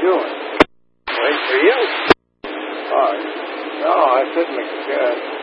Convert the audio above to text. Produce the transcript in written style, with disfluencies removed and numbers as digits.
doing? Wait for you. Oh, no, I said McCann.